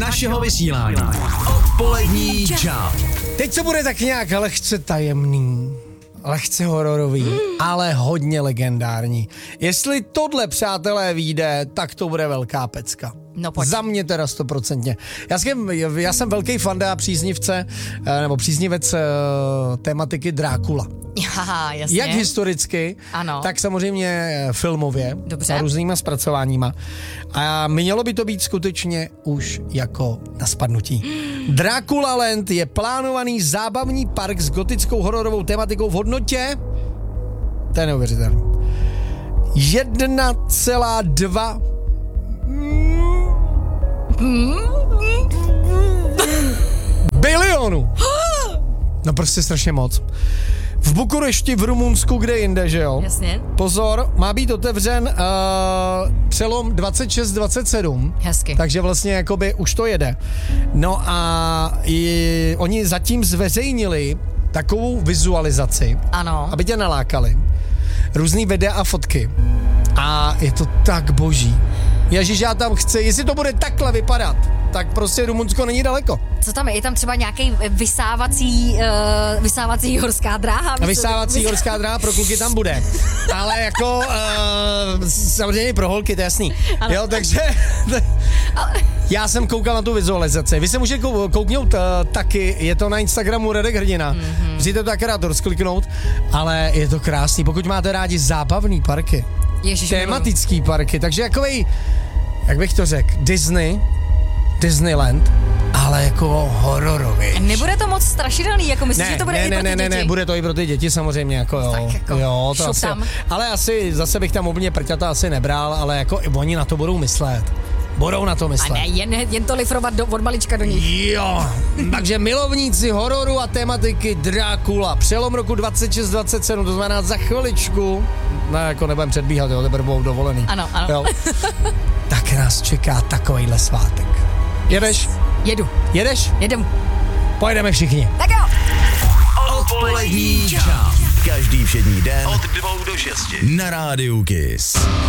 našeho vysílání. Odpolední čau. Teď to bude tak nějak lehce tajemný, lehce hororový, ale hodně legendární. Jestli tohle, přátelé, vyjde, tak to bude velká pecka. No pojď. Za mě teda 100%. Já jsem velký fanda a příznivce, nebo příznivec tematiky Drákula. Aha, jasně. Jak historicky, ano. tak samozřejmě filmově. Dobře. A různýma zpracováníma. A mělo by to být skutečně už jako na spadnutí. Dracula Land je plánovaný zábavní park s gotickou hororovou tematikou v hodnotě, to je neuvěřitelný, 1,2 bilionu. No prostě strašně moc. V Bukurešti, v Rumunsku, kde jinde, že jo? Jasně. Pozor, má být otevřen přelom 26-27. Hezky. Takže vlastně jakoby už to jede. No a oni zatím zveřejnili takovou vizualizaci, Ano. aby tě nalákali. Různý videa a fotky. A je to tak boží. Ježiš, já tam chci, jestli to bude takhle vypadat, tak prostě Rumunsko není daleko. Co tam je? Je tam třeba nějaký vysávací horská dráha? Vysávací horská dráha pro kluky tam bude. Ale jako samozřejmě pro holky, to je jasný. Ano. Jo, takže já jsem koukal na tu vizualizaci. Vy se můžete kouknout taky, je to na Instagramu Radek Hrdina. Můžete to akorát rozkliknout, ale je to krásný. Pokud máte rádi zábavný parky, tematický parky, takže jakovej, jak bych to řekl, Disneyland, ale jako hororový. Nebude to moc strašidelný, jako myslíš, že to bude i pro ty děti? Ne, bude to i pro ty děti samozřejmě, jako jo. Tak jako jo, to asi, tam. ale asi zase bych tam úplně prťata asi nebral, ale jako oni na to budou myslet. Budou na to myslet. A ne, jen to lifrovat od malička do nich. Jo, takže milovníci hororu a tematiky Drácula, přelom roku 26-27, to znamená za chviličku, no jako nebudem předbíhat, jo, teprve budou dovolený. Ano. Jo. Tak nás čeká takovejhle svátek. Jedeš? Jedu. Jedeš? Jedem. Pojedeme všichni. Tak jo. Odpolední čau. Každý všední den od 2 do 6 na Rádiu Kiss.